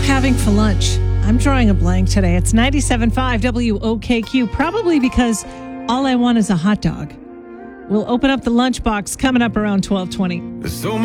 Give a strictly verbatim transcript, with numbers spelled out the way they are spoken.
having for lunch? I'm drawing a blank today. It's ninety-seven point five W O K Q, probably because all I want is a hot dog. We'll open up the lunchbox coming up around twelve twenty. There's so